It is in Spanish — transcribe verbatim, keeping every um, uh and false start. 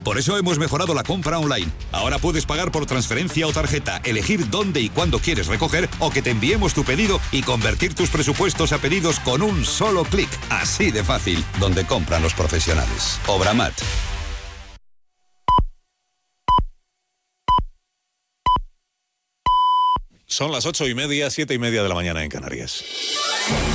Por eso hemos mejorado la compra online. Ahora puedes pagar por transferencia o tarjeta, elegir dónde y cuándo quieres recoger o que te enviemos tu pedido y convertir tus presupuestos a pedidos con un solo clic. Así de fácil, donde compran los profesionales. Obramat. Son las ocho y media, siete y media de la mañana en Canarias.